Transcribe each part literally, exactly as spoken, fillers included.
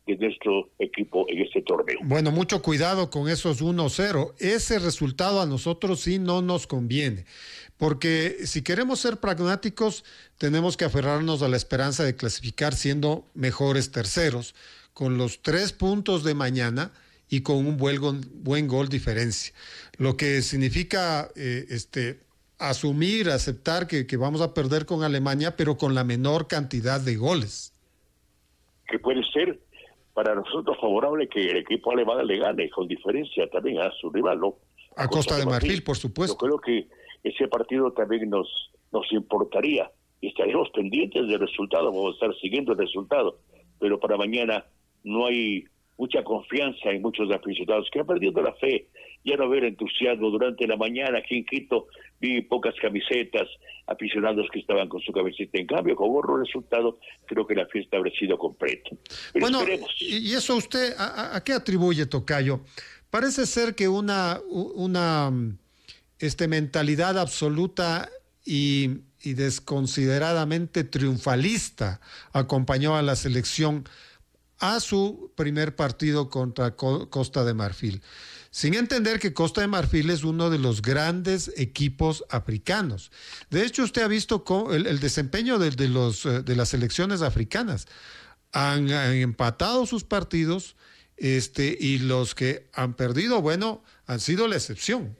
de nuestro equipo en este torneo. Bueno, mucho cuidado con esos uno cero. Ese resultado a nosotros sí no nos conviene, porque si queremos ser pragmáticos, tenemos que aferrarnos a la esperanza de clasificar siendo mejores terceros, con los tres puntos de mañana y con un buen gol, buen gol diferencia. Lo que significa eh, este, asumir, aceptar que, que vamos a perder con Alemania, pero con la menor cantidad de goles. Que puede ser para nosotros favorable que el equipo alemán le gane con diferencia también a su rival, ¿no? A, a Costa, Costa de Marfil, Marfil, por supuesto. Yo creo que ese partido también nos, nos importaría y estaremos pendientes del resultado, vamos a estar siguiendo el resultado, pero para mañana no hay mucha confianza en muchos aficionados que han perdido la fe. Ya no haber entusiasmo durante la mañana aquí en Quito, vi pocas camisetas, aficionados que estaban con su camiseta. En cambio, con otro resultado, creo que la fiesta habrá sido completa. Pero bueno, esperemos. ¿Y eso usted a, a qué atribuye, tocayo? Parece ser que una, una este, mentalidad absoluta y, y desconsideradamente triunfalista acompañó a la selección a su primer partido contra Costa de Marfil, sin entender que Costa de Marfil es uno de los grandes equipos africanos. De hecho, usted ha visto el, el desempeño de, de, los, de las selecciones africanas. Han, han empatado sus partidos este, y los que han perdido, bueno, han sido la excepción.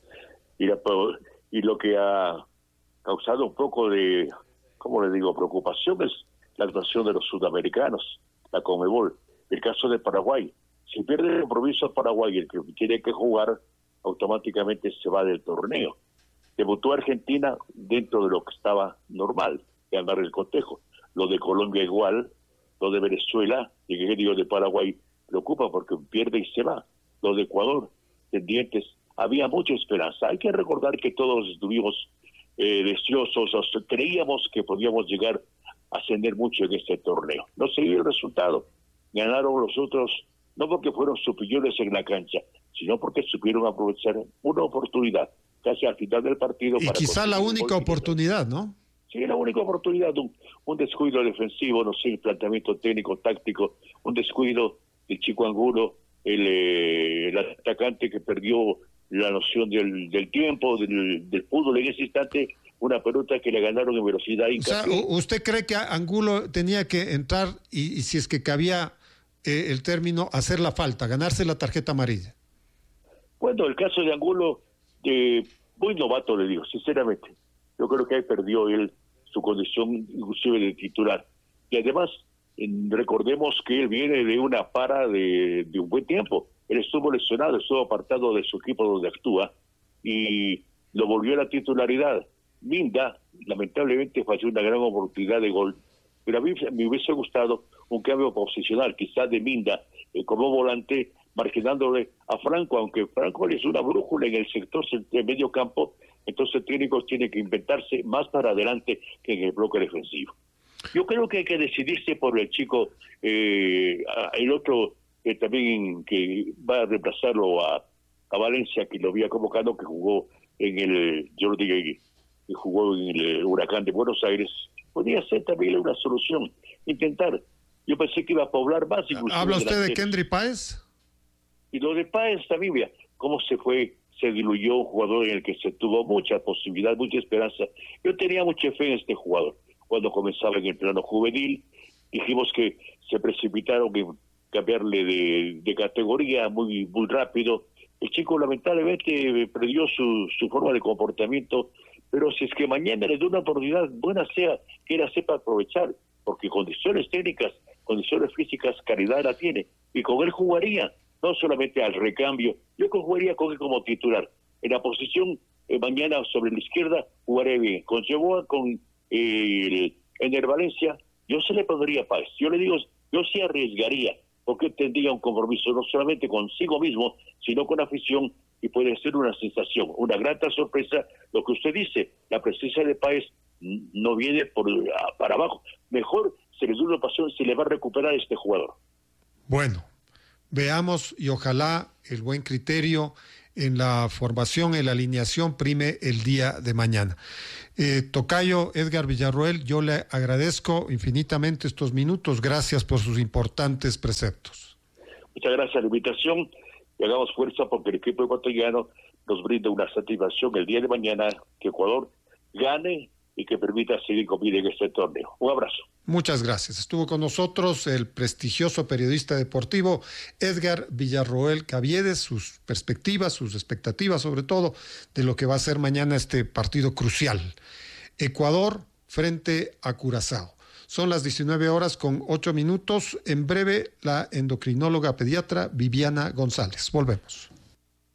Y, la, y lo que ha causado un poco de, ¿cómo le digo?, preocupación es la actuación de los sudamericanos, la Conmebol. El caso de Paraguay, si pierde el compromiso a Paraguay, el que tiene que jugar, automáticamente se va del torneo. Debutó Argentina dentro de lo que estaba normal, ganar el cotejo. Lo de Colombia igual, lo de Venezuela, y que digo de Paraguay, preocupa porque pierde y se va. Lo de Ecuador, pendientes, había mucha esperanza. Hay que recordar que todos estuvimos eh, deseosos, o sea, creíamos que podíamos llegar a ascender mucho en este torneo. No se dio el resultado. Ganaron los otros, no porque fueron superiores en la cancha, sino porque supieron aprovechar una oportunidad, casi al final del partido. Y para quizá la única oportunidad, ¿no? Sí, la única oportunidad, un, un descuido defensivo, no sé, el planteamiento técnico, táctico, un descuido de Chico Angulo, el, eh, el atacante que perdió la noción del, del tiempo, del, del fútbol en ese instante, una pelota que le ganaron en velocidad. O sea, ¿usted cree que Angulo tenía que entrar y, y si es que cabía eh, el término, hacer la falta, ganarse la tarjeta amarilla? Bueno, el caso de Angulo, eh, muy novato le digo, sinceramente. Yo creo que ahí perdió él su condición inclusive de titular. Y además, en, recordemos que él viene de una para de, de un buen tiempo. Él estuvo lesionado, estuvo apartado de su equipo donde actúa y lo volvió a la titularidad. Minda, lamentablemente, falló una gran oportunidad de gol, pero a mí me hubiese gustado un cambio posicional, quizás de Minda eh, como volante, marginándole a Franco, aunque Franco es una brújula en el sector de medio campo, entonces técnicos tienen que inventarse más para adelante que en el bloque defensivo. Yo creo que hay que decidirse por el chico, eh, el otro eh, también que va a reemplazarlo a, a Valencia, que lo había convocado, que jugó en el Jordi Gay, que jugó en el Huracán de Buenos Aires. Podría ser también una solución, intentar. Yo pensé que iba a poblar más. ¿Habla usted de Kendry Páez? Y lo de Páez también, mira, cómo se fue, se diluyó un jugador en el que se tuvo mucha posibilidad, mucha esperanza. Yo tenía mucha fe en este jugador. Cuando comenzaba en el plano juvenil, dijimos que se precipitaron en cambiarle de, de categoría muy muy rápido. El chico lamentablemente perdió su, su forma de comportamiento, pero si es que mañana le da una oportunidad, buena sea que él la sepa aprovechar, porque condiciones técnicas, condiciones físicas, calidad la tiene, y con él jugaría, no solamente al recambio, yo jugaría con él como titular. En la posición eh, mañana sobre la izquierda jugaré bien, con Yeboah, con eh, el, en el Valencia, yo se le pondría paz. Yo le digo, yo sí arriesgaría, porque tendría un compromiso no solamente consigo mismo, sino con afición, y puede ser una sensación, una grata sorpresa. Lo que usted dice, la presencia de Páez no viene por para abajo. Mejor se le da una pasión, se le va a recuperar este jugador. Bueno, veamos y ojalá el buen criterio, en la formación, en la alineación, prime el día de mañana. Eh, tocayo Edgar Villarroel, yo le agradezco infinitamente estos minutos. Gracias por sus importantes preceptos. Muchas gracias a la invitación y hagamos fuerza porque el equipo ecuatoriano nos brinda una satisfacción el día de mañana, que Ecuador gane y que permita seguir con vida en este torneo. Un abrazo. Muchas gracias. Estuvo con nosotros el prestigioso periodista deportivo Edgar Villarroel Caviedes, sus perspectivas, sus expectativas sobre todo de lo que va a ser mañana este partido crucial. Ecuador frente a Curazao. Son las diecinueve horas con ocho minutos. En breve, la endocrinóloga pediatra Viviana González. Volvemos.